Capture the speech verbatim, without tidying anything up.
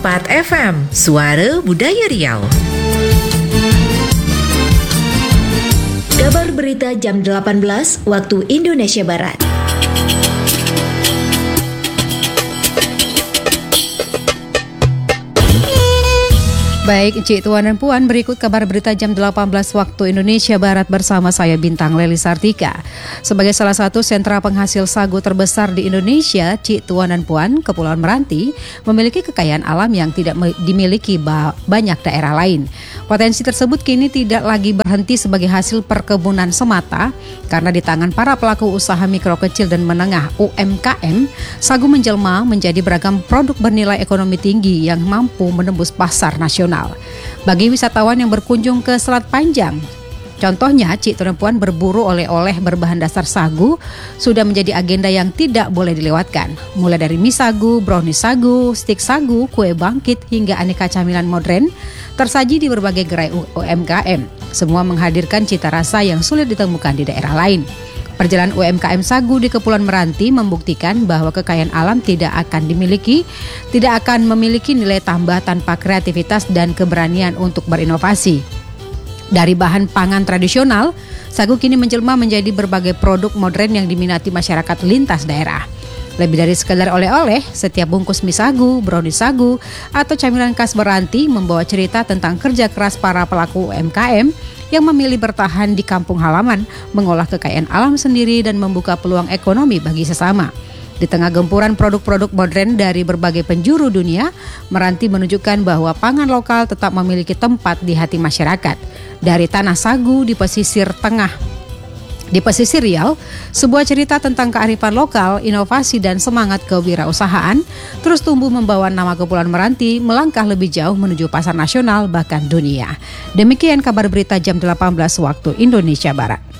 empat F M, Suara Budaya Riau. Kabar berita jam delapan belas waktu Indonesia Barat. Baik, Cik, Tuan dan Puan, berikut kabar berita jam delapan belas waktu Indonesia Barat bersama saya Bintang Leli Sartika. Sebagai salah satu sentra penghasil sagu terbesar di Indonesia, Cik, Tuan dan Puan, Kepulauan Meranti memiliki kekayaan alam yang tidak dimiliki banyak daerah lain. Potensi tersebut kini tidak lagi berhenti sebagai hasil perkebunan semata, karena di tangan para pelaku usaha mikro kecil dan menengah U M K M, sagu menjelma menjadi beragam produk bernilai ekonomi tinggi yang mampu menembus pasar nasional. Bagi wisatawan yang berkunjung ke Selat Panjang, contohnya, Cik, Tuan dan Puan, berburu oleh-oleh berbahan dasar sagu sudah menjadi agenda yang tidak boleh dilewatkan. Mulai dari mie sagu, brownies sagu, stik sagu, kue bangkit, hingga aneka camilan modern tersaji di berbagai gerai U M K M. Semua menghadirkan cita rasa yang sulit ditemukan di daerah lain. Perjalanan U M K M sagu di Kepulauan Meranti membuktikan bahwa kekayaan alam tidak akan dimiliki, tidak akan memiliki nilai tambah tanpa kreativitas dan keberanian untuk berinovasi. Dari bahan pangan tradisional, sagu kini menjelma menjadi berbagai produk modern yang diminati masyarakat lintas daerah. Lebih dari sekedar oleh-oleh, setiap bungkus mie sagu, brownies sagu, atau camilan khas Meranti membawa cerita tentang kerja keras para pelaku U M K M yang memilih bertahan di kampung halaman, mengolah kekayaan alam sendiri dan membuka peluang ekonomi bagi sesama. Di tengah gempuran produk-produk modern dari berbagai penjuru dunia, Meranti menunjukkan bahwa pangan lokal tetap memiliki tempat di hati masyarakat. Dari tanah sagu di pesisir tengah Di pesisir Riau, sebuah cerita tentang kearifan lokal, inovasi dan semangat kewirausahaan terus tumbuh membawa nama Kepulauan Meranti melangkah lebih jauh menuju pasar nasional bahkan dunia. Demikian kabar berita jam delapan belas waktu Indonesia Barat.